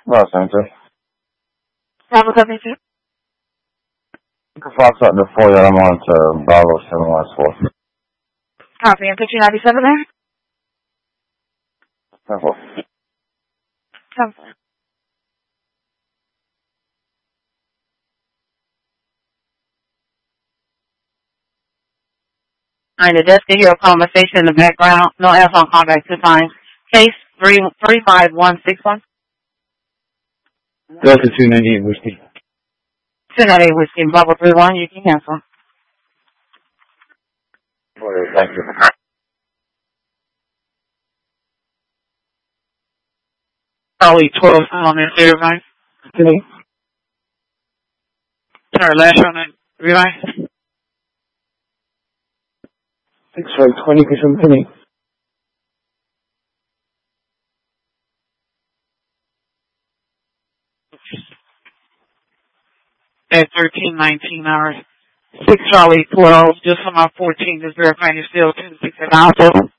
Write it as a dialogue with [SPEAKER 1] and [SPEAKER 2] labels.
[SPEAKER 1] Los Angeles.
[SPEAKER 2] Bravo 72.
[SPEAKER 1] Fox up to 4, that I'm on to Bravo 7 West 4.
[SPEAKER 2] Copy. And picture 97 there?
[SPEAKER 1] 10-4.
[SPEAKER 2] 10-4. All right, the desk to hear a conversation in the background. No else on callback to find. Case 35161.
[SPEAKER 1] Delta 298 Whiskey.
[SPEAKER 2] 298 Whiskey, Bravo 31. You can cancel.
[SPEAKER 1] Thank you.
[SPEAKER 2] Charlie 12 on that there, right? Today. Sorry, last on that, right?
[SPEAKER 1] 6-20 for Penny.
[SPEAKER 2] At 13:19 hours. 6 Charlie 12, just on my 14, just verifying you're still 2 6 at